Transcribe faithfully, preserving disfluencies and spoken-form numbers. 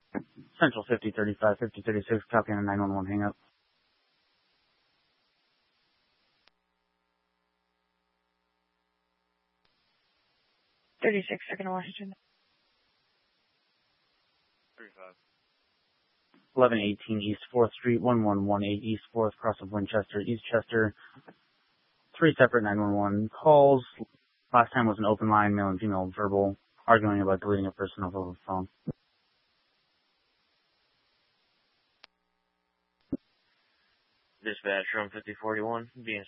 Central fifty thirty-five, fifty thirty-six, copy on a nine one one hang up. thirty-six, Second Washington. thirty-five. eleven eighteen East fourth Street, one one one eight East fourth, cross of Winchester, East Chester. Three separate nine one one calls. Last time was an open line, male and female verbal, arguing about deleting a person off of a phone. Dispatch from fifty forty-one, being